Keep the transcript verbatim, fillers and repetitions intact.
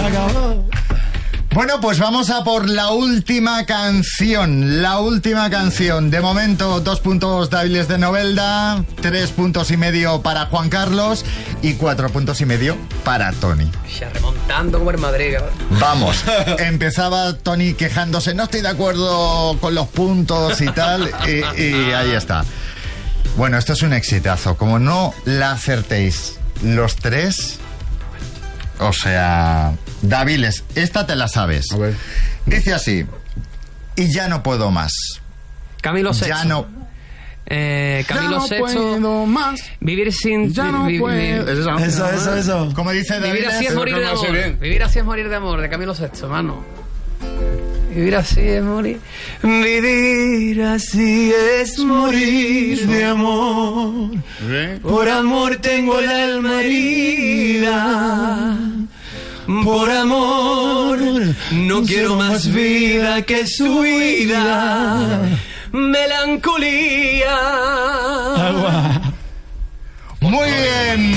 acabó. Bueno, pues vamos a por la última canción. La última canción. De momento, dos puntos débiles de Novelda, tres puntos y medio para Juan Carlos y cuatro puntos y medio para Tony. Ya remontando como el Madrid. Vamos. Empezaba Tony quejándose, no estoy de acuerdo con los puntos y tal, y, y ahí está. Bueno, esto es un exitazo. Como no la acertéis los tres, o sea... Daviles, esta te la sabes. A ver. Dice así: y ya no puedo más. Camilo Sexto. Ya no. Eh, Camilo Ya no Sexto. puedo más. Vivir sin. Ya no vi- vi- puedo. vi- Eso, eso, eso, eso. Como dice Vivir Daviles, así es morir de no lo sé amor. bien. Vivir así es morir de amor, de Camilo Sexto, mano. Vivir así es morir. Vivir así es morir de amor. Por amor tengo el alma herida. Por amor no quiero más vida que su vida. Melancolía. Agua.